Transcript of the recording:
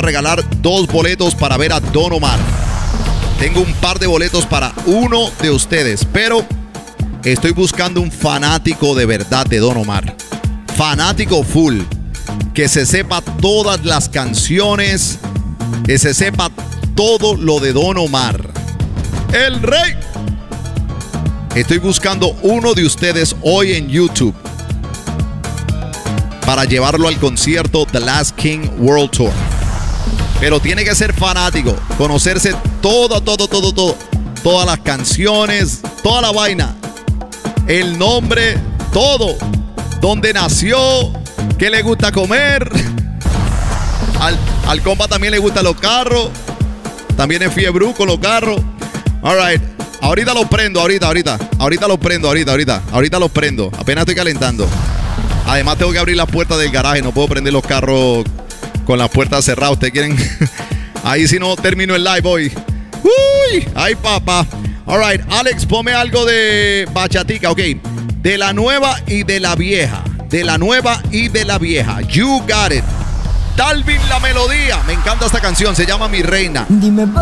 regalar 2 boletos para ver a Don Omar. Tengo un par de boletos para uno de ustedes, pero estoy buscando un fanático de verdad de Don Omar. Fanático full. Que se sepa todas las canciones. Que se sepa todo lo de Don Omar. El rey. Estoy buscando uno de ustedes hoy en YouTube para llevarlo al concierto The Last King World Tour. Pero tiene que ser fanático, conocerse todo. Todas las canciones, toda la vaina. El nombre, todo. Dónde nació, qué le gusta comer. Al compa también le gustan los carros. También es fiebre con los carros. All right. Ahorita los prendo, ahorita los prendo. Apenas estoy calentando. Además tengo que abrir las puertas del garaje. No puedo prender los carros con las puertas cerradas. ¿Ustedes quieren? Ahí si no termino el live hoy. Uy, ay papá. All right, Alex, ponme algo de bachatica, ok. De la nueva y de la vieja. De la nueva y de la vieja. You got it. Talvin La Melodía. Me encanta esta canción. Se llama Mi Reina. Dime